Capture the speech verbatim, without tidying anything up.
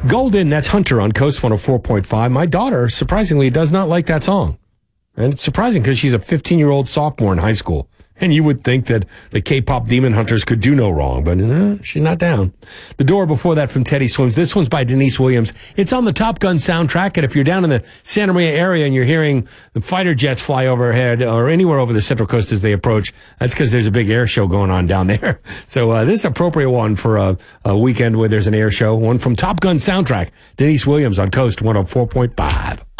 Golden, that's Hunter on Coast one oh four point five. My daughter, surprisingly, does not like that song. And it's surprising because she's a fifteen-year-old sophomore in high school. And you would think that the K-pop demon hunters could do no wrong, but uh, she's not down. The Door before that from Teddy Swims. This one's by Denise Williams. It's on the Top Gun soundtrack, and if you're down in the Santa Maria area and you're hearing the fighter jets fly overhead or anywhere over the Central Coast as they approach, that's because there's a big air show going on down there. So uh, this is an appropriate one for a, a weekend where there's an air show. One from Top Gun soundtrack. Denise Williams on Coast one oh four point five.